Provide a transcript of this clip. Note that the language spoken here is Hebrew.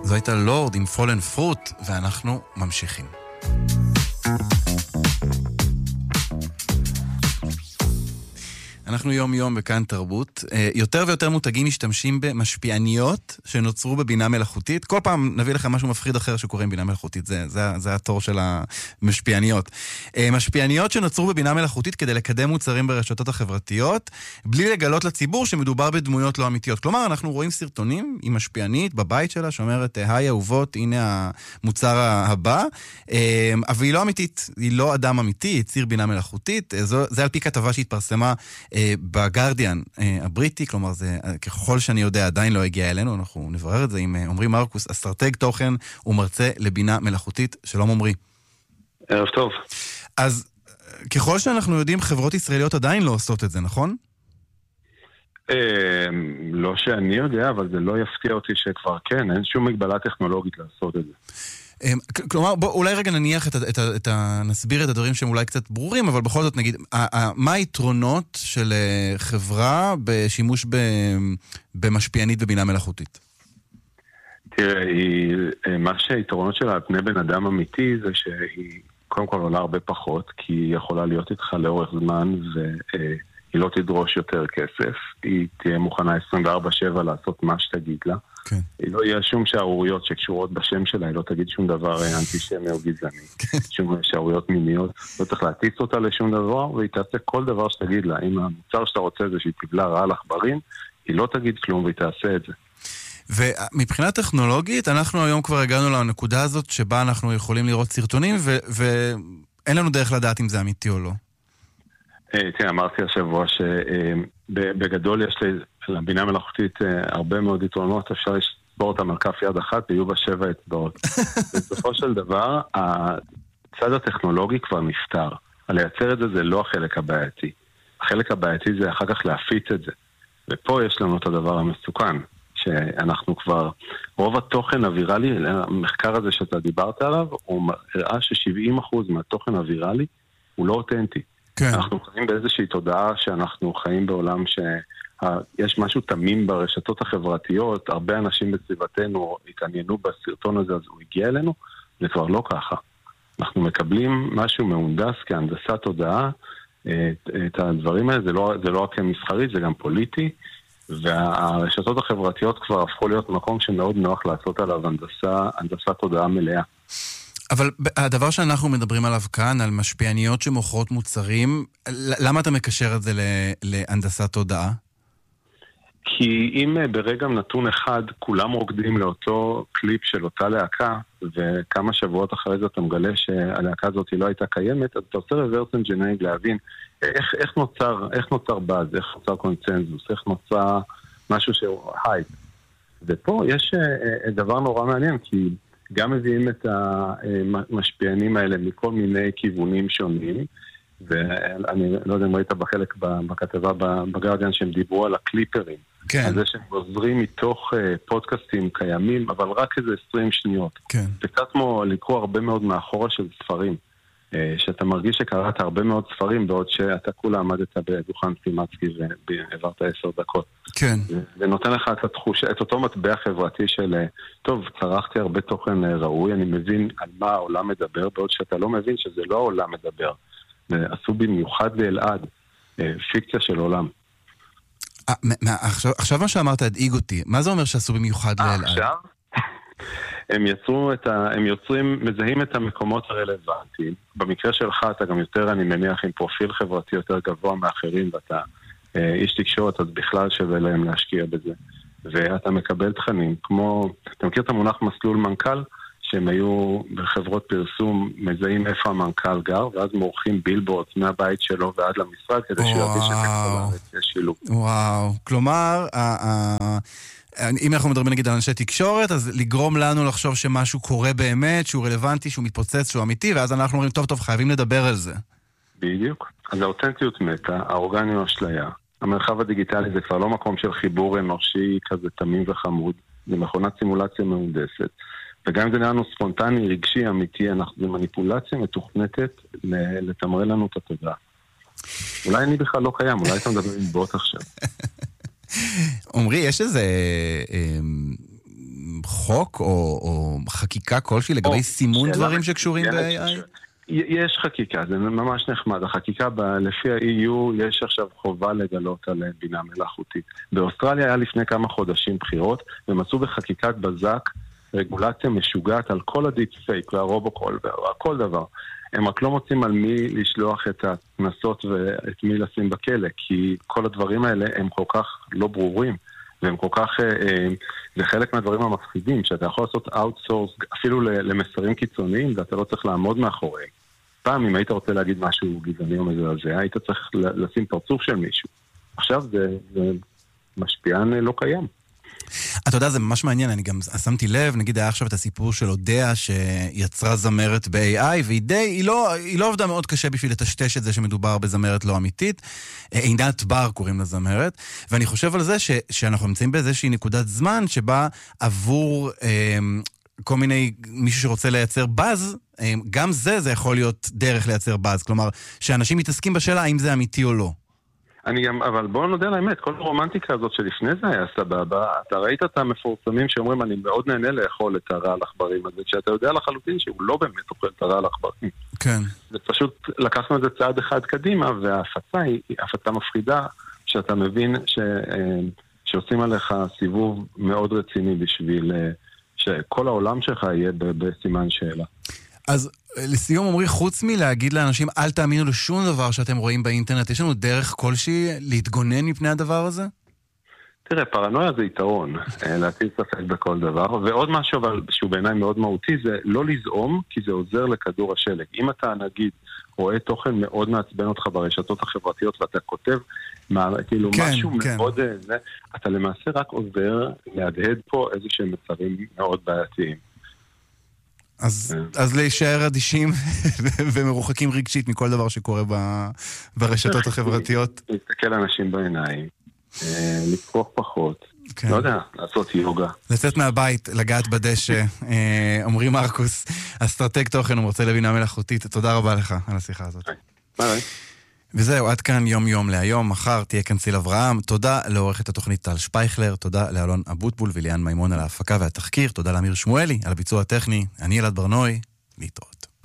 זו הייתה לורד עם Fallen Fruit, ואנחנו ממשיכים. אנחנו יום יום בכאן תרבות. יותר ויותר מותגים משתמשים במשפיעניות שנוצרו בבינה מלאכותית. כל פעם נביא לכם משהו מפחיד אחר שקורה עם בינה מלאכותית. זה התור של המשפיעניות. משפיעניות שנוצרו בבינה מלאכותית כדי לקדם מוצרים ברשתות החברתיות, בלי לגלות לציבור שמדובר בדמויות לא אמיתיות. כלומר, אנחנו רואים סרטונים עם משפיענית בבית שלה שאומרת, היי אהובות, הנה המוצר הבא. אבל היא לא אמיתית, היא לא אדם אמיתי, היא ציר בינה מלאכותית. זה על פי כתבה שהתפרסמה בגרדיאן הבריטי, כלומר זה, ככל שאני יודע, עדיין לא הגיע אלינו, אנחנו נברר את זה עם עומרי מרקוס, אסטרטג תוכן ומרצה לבינה מלאכותית. שלום עומרי. ערב טוב. אז ככל שאנחנו יודעים, חברות ישראליות עדיין לא עושות את זה, נכון? לא שאני יודע, אבל זה לא יפתיע אותי שכבר כן, אין שום מגבלה טכנולוגית לעשות את זה. כלומר, אולי רגע נניח נסביר את הדברים שהם אולי קצת ברורים, אבל בכל זאת נגיד, מה היתרונות של חברה בשימוש במשפיענית בבינה מלאכותית? תראה, מה שהיתרונות שלה על פני בן אדם אמיתי זה שהיא קודם כל עולה הרבה פחות, כי היא יכולה להיות איתך לאורך זמן והיא לא תדרוש יותר כסף, היא תהיה מוכנה 24/7 לעשות מה שתגיד לה. כן. היא לא יהיה שום שערוריות שקשורות בשם שלה, היא לא תגיד שום דבר אנטישמי או גזעני, שום שערוריות מיניות, לא צריך להטיס אותה לשום דבר, והיא תעשה כל דבר שתגיד לה. אם המוצר שאתה רוצה זה שהיא תבלה רעה לעכברים, היא לא תגיד כלום והיא תעשה את זה. ומבחינה טכנולוגית, אנחנו היום כבר הגענו לנקודה הזאת שבה אנחנו יכולים לראות סרטונים, ואין לנו דרך לדעת אם זה אמיתי או לא. תראה, אמרתי השבוע שבגדול יש לבינה מלאכותית הרבה מאוד יתרונות, אפשר לספור אותם על כף יד אחת, ויהיו בה 7 אצבעות. בסופו של דבר, הצד הטכנולוגי כבר נפטר. לייצר את זה זה לא החלק הבעייתי. החלק הבעייתי זה אחר כך להפיץ את זה. ופה יש לנו את הדבר המסוכן, שאנחנו כבר, רוב התוכן הוויראלי, המחקר הזה שאתה דיברת עליו, הוא הראה ש70% מהתוכן הוויראלי הוא לא אותנטי. כן. אנחנו חיים באיזושהי תודעה שאנחנו חיים בעולם שיש משהו תמים ברשתות החברתיות, הרבה אנשים בסביבתנו התעניינו בסרטון הזה, אז הוא הגיע אלינו, זה כבר לא ככה. אנחנו מקבלים משהו מהונדס כהנדסת תודעה, את הדברים האלה, זה לא רק מסחרי, זה גם פוליטי, והרשתות החברתיות כבר הפכו להיות מקום שמאוד נוח לעשות עליו הנדסת תודעה מלאה. אבל הדבר שאנחנו מדברים עליו כאן, על משפיעניות שמוכרות מוצרים, למה אתה מקשר את זה להנדסת תודעה? כי אם ברגע נתון אחד כולם רוקדים לאותו קליפ של אותה להקה, וכמה שבועות אחרי זה אתה מגלה שהלהקה הזאת לא הייתה קיימת, אז אתה עושה reverse engineering להבין איך נוצר באז, איך נוצר קונצנזוס, איך נוצר משהו שהוא הייפ. ופה יש דבר נורא מעניין, כי גם מביאים את המשפיענים האלה מכל מיני כיוונים שונים, ואני לא יודע אם ראית בחלק בכתבה בגרדיאן שהם דיברו על הקליפרים. כן. על זה שהם עוזרים מתוך פודקאסטים קיימים, אבל רק איזה 20 שניות. כן. זה קצת כמו לקרוא הרבה מאוד מאחורה של ספרים, שאתה מרגיש שקראת הרבה מאוד ספרים, בעוד שאתה כולה עמדת בדוכן סטימצקי ועברת 10 דקות. כן. זה נותן לך את התחושה, את אותו מטבע חברתי של, טוב, צרכתי הרבה תוכן ראוי, אני מבין על מה העולם מדבר, בעוד שאתה לא מבין שזה לא העולם מדבר. עשו במיוחד לאלעד, פיקציה של עולם. עכשיו מה שאמרת הדאיג אותי, מה זה אומר שעשו במיוחד לאלעד? עכשיו? הם יוצרים, מזהים את המקומות הרלוונטיים. במקרה שלך אתה גם יותר, אני מניח, עם פרופיל חברתי יותר גבוה מאחרים, ואתה איש תקשורת, אז בכלל שווה להם להשקיע בזה. ואתה מקבל תכנים, כמו, אתה מכיר את המונח מסלול מנכ"ל? שהם היו בחברות פרסום, מזהים איפה המנכ"ל גר, ואז מורחים בילבורד מהבית שלו ועד למשרד, כדי שירגיש את הכתובת, יש שילוב. וואו, כלומר, אם אנחנו מדברים נגיד על אנשי תקשורת, אז לגרום לנו לחשוב שמשהו קורה באמת, שהוא רלוונטי, שהוא מתפוצץ, שהוא אמיתי, ואז אנחנו אומרים, טוב, חייבים לדבר על זה. בדיוק. אז האותנטיות מתה, האורגניות אשליה. המרחב הדיגיטלי זה כבר לא מקום של חיבור אנושי כזה תמים וחמוד, זה מכונת סימולציה מהונדסת. וגם אם זה נראה לנו ספונטני, רגשי, אמיתי, זה מניפולציה מתוכנתת לתמרא לנו את התודעה. אולי אני בכלל לא קיים, אולי אתה מדבר עם בוט עכשיו. עומרי, יש איזה חוק או חקיקה כלשהי לגבי סימון דברים שקשורים ב-AI? יש חקיקה, זה ממש נחמד. החקיקה לפי ה-EU יש עכשיו חובה לגלות על בינה מלאכותית. באוסטרליה היה לפני כמה חודשים בחירות, ומצאו בחקיקת בזק רגולציה משוגעת על כל הדיפ פייק והרובוקול וכל דבר. הם רק לא מוצאים על מי לשלוח את הכנסות ואת מי לשים בכלא, כי כל הדברים האלה הם כל כך לא ברורים, והם כל כך, זה חלק מהדברים המפחידים, שאתה יכול לעשות אאוטסורס אפילו למסרים קיצוניים, ואתה לא צריך לעמוד מאחוריהם. פעם, אם היית רוצה להגיד משהו גזעני או מזעזע, היית צריך לשים פרצוף של מישהו. עכשיו זה משפיען לא קיים. אתה יודע, זה ממש מעניין, אני גם שמתי לב, נגיד היה עכשיו את הסיפור של אודיה שיצרה זמרת ב-AI, והיא לא עובדה מאוד קשה בשביל לטשטש את זה שמדובר בזמרת לא אמיתית. עינת בר קוראים לזמרת, ואני חושב על זה שאנחנו נמצאים באיזושהי נקודת זמן שבה עבור כל מיני, מישהו שרוצה לייצר באז, גם זה יכול להיות דרך לייצר באז, כלומר, שאנשים מתעסקים בשאלה האם זה אמיתי או לא. אבל בואו נודה על האמת, כל הרומנטיקה הזאת שלפני זה היה סבבה, אתה ראית את המפורסמים שאומרים, אני מאוד נהנה לאכול את הרעל עכברים הזה, שאתה יודע לחלוטין שהוא לא באמת אוכל את הרעל עכברים. כן. ופשוט לקחנו את זה צעד אחד קדימה, וההפצה היא הפצה מפחידה, שאתה מבין שעושים עליך סיבוב מאוד רציני בשביל שכל העולם שלך יהיה בסימן שאלה. אז לסיום אומרי, חוץ מלהגיד לאנשים, אל תאמינו לשום דבר שאתם רואים באינטרנט, יש לנו דרך כלשהי להתגונן מפני הדבר הזה? תראה, פרנויה זה יתרון, להטיל ספק בכל דבר, ועוד משהו אבל שהוא בעיניי מאוד מהותי, זה לא לזעום, כי זה עוזר לכדור השלג. אם אתה נגיד רואה תוכן מאוד מעצבן אותך ברשתות החברתיות, ואתה כותב כאילו משהו מאוד, אתה למעשה רק עוזר להדהד פה איזה שהם מצרים מאוד בעייתיים. אז להישאר אדישים ומרוחקים רגשית מכל דבר שקורה ברשתות החברתיות. להסתכל אנשים בעיניים, לקרוא פחות, לא יודע, לעשות יוגה. לצאת מהבית, לגעת בדשא. עמרי מרקוס, אסטרטג תוכן ומרצה לבינה מלאכותית, תודה רבה לך על השיחה הזאת. ביי. וזהו, עד כאן יום להיום, מחר תהיה כאן ציל אברהם, תודה לעורכת התוכנית טל שפייכלר, תודה לאלון אבוטבול וליאן מימון על ההפקה והתחקיר, תודה לאמיר שמואלי על הביצוע הטכני, אני אלעד ברנוי, להתראות.